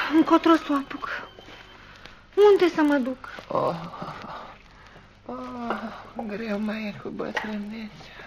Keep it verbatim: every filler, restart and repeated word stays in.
încotro să o apuc? Unde să mă duc? Oh, oh, greu mai e cu bătrânețea.